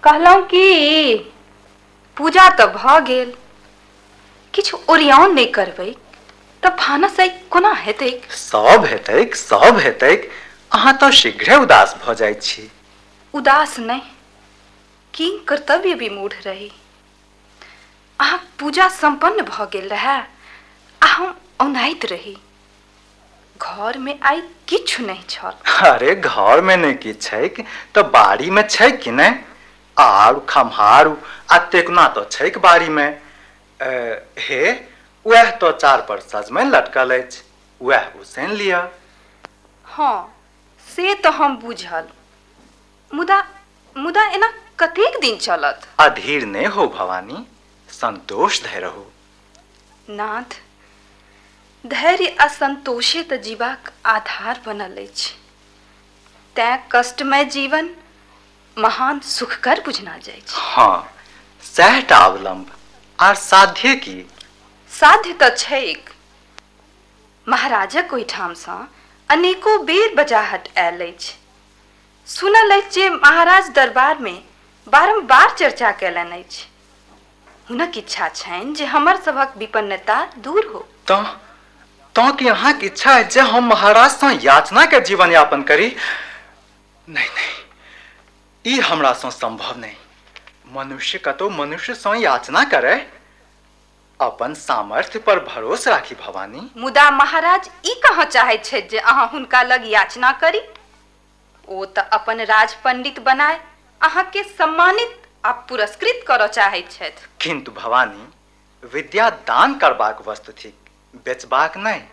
कहलहुँ कि पूजा तऽ भऽ गेल, किछु ओरियान नहि करबै तऽ भानस आइ कोना हेतैक? सब हेतैक, सब हेतैक। अहाँ तऽ शीघ्रे उदास भऽ जाइत छी। उदास नहि, की कर्तव्य विमूढ़ रही। अहाँक पूजा संपन्न भऽ गेल रहै आ हम औनाइत रही। घर में आइ किछु नहीं छल। अरे घर में नहीं किछु छैक तऽ बाड़ी में छैक कि नहीं? आड़ू खम्हारू आ तेकुना तो छैक बाड़ी में। हे वह तो चार पर सजमनि लटकल अछि, वह उसैन लिअ। हाँ, से तो हम बुझल, मुदा एना कतेक दिन चलत? अधीर ने हो भवानी, संतोष धरि रहू। नाथ, धैर्य आ संतोषे तऽ जीवाक आधार बनल अछि। तैं कष्टमय जीवन महान सुखकर बुझना जाइ छै। हाँ, सहटा अवलंब आर साध्य की? साध्य तऽ छैक। महाराजक ओहिठामसँ अनेको बेर बजाहट आयल अछि। सुनल अछि जे महाराज दरबार में बारंबार चर्चा कयलनि अछि। हुनक इच्छा छनि जे हमर सभक विपन्नता दूर हो। तो कि अहाँक इच्छा है जे हम महाराज सँ याचना के जीवन यापन करी? नहीं नहीं, ई हमरा सँ संभव नहीं। मनुष्य कतो मनुष्य सँ याचना करे? अपन सामर्थ्य पर भरोस राखी भवानी। मुदा महाराज ई कहाँ चाहैत छथि जे अहाँ हुनका लग याचना करी। ओ तऽ अपन राज पंडित बनाए अहाँ के सम्मानित आ पुरस्कृत करऽ चाहैत छथि। किंतु भवानी, विद्या दान करबाक वस्तु थिक, बेचबाक नहीं।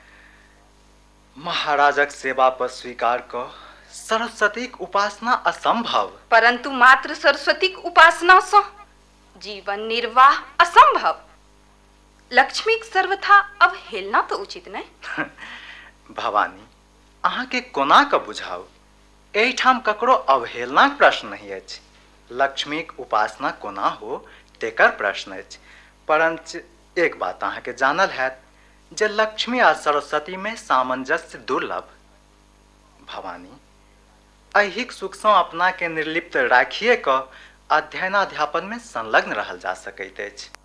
महाराजक सेवा पर स्वीकार क सरस्वतीक उपासना असंभव। परंतु मात्र सरस्वतीक उपासना सँ जीवन निर्वाह असंभव। लक्ष्मीक सर्वथा अवहेलना तो उचित नहीं। भवानी, अहाँ के कोना क बुझाऊ? एहिठाम ककरो अवहेलनाक प्रश्न नहीं अछि। लक्ष्मीक उपासना कोना हो तेकर प्रश्न अछि। परंच एक बात अहाँ के जानल हैत जे लक्ष्मी आ सरस्वती में सामंजस्य दुर्लभ। भवानी, ऐहिक सुख सँ अपना के निर्लिप्त राखिए क अध्ययनाध्यापन में संलग्न रहल जा सकैत अछि।